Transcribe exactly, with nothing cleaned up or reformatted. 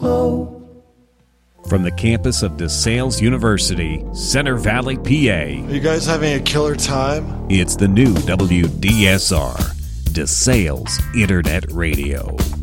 slow. From the campus of DeSales University, Center Valley, P A. Are you guys having a killer time? It's the new W D S R, DeSales Internet Radio.